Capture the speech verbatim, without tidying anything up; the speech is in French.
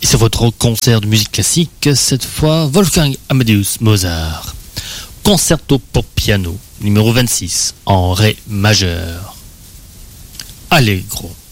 C'est votre concert de musique classique, cette fois Wolfgang Amadeus Mozart. Concerto pour piano, numéro vingt-six, en Ré majeur. Allegro.